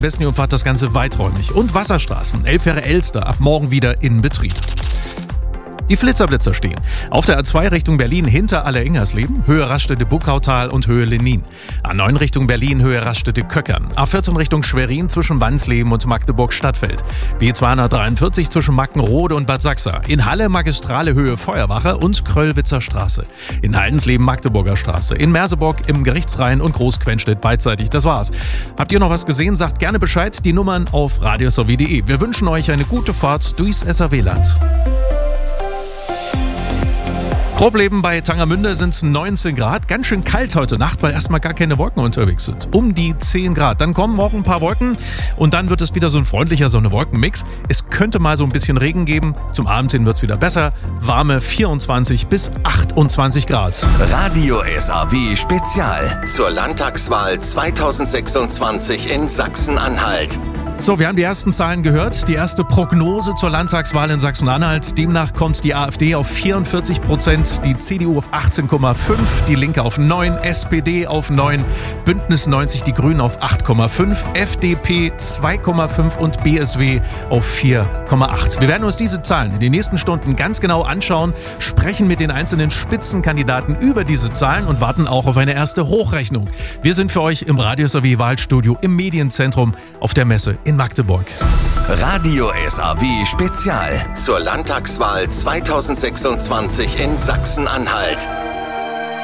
Besten, ihr umfahrt das Ganze weiträumig. Und Wasserstraßen, Elbfähre Elster, ab morgen wieder in Betrieb. Die Flitzer-Blitzer stehen. Auf der A2 Richtung Berlin hinter Aller-Ingersleben, Höhe Raststätte-Buckautal und Höhe Lenin. A9 Richtung Berlin, Höhe Raststätte-Köckern. A14 Richtung Schwerin zwischen Wansleben und Magdeburg-Stadtfeld. B243 zwischen Mackenrode und Bad Sachsa. In Halle Magistrale Höhe Feuerwache und Kröllwitzer Straße. In Haldensleben Magdeburger Straße. In Merseburg im Gerichtsrhein und Großquenstedt beidseitig. Das war's. Habt ihr noch was gesehen? Sagt gerne Bescheid. Die Nummern auf radiosw.de. Wir wünschen euch eine gute Fahrt durchs SAW-Land. Grobleben bei Tangermünde sind es 19 Grad. Ganz schön kalt heute Nacht, weil erstmal gar keine Wolken unterwegs sind. Um die 10 Grad. Dann kommen morgen ein paar Wolken und dann wird es wieder so ein freundlicher Sonne-Wolken-Mix. Es könnte mal so ein bisschen Regen geben. Zum Abend hin wird es wieder besser. Warme 24 bis 28 Grad. Radio SAW Spezial zur Landtagswahl 2026 in Sachsen-Anhalt. So, wir haben die ersten Zahlen gehört. Die erste Prognose zur Landtagswahl in Sachsen-Anhalt. Demnach kommt die AfD auf 44%, die CDU auf 18,5%, die Linke auf 9%, SPD auf 9%, Bündnis 90, die Grünen auf 8,5%, FDP 2,5% und BSW auf 4,8%. Wir werden uns diese Zahlen in den nächsten Stunden ganz genau anschauen, sprechen mit den einzelnen Spitzenkandidaten über diese Zahlen und warten auch auf eine erste Hochrechnung. Wir sind für euch im Radio SAW Wahlstudio im Medienzentrum auf der Messe in Magdeburg. Radio SAW Spezial zur Landtagswahl 2026 in Sachsen-Anhalt.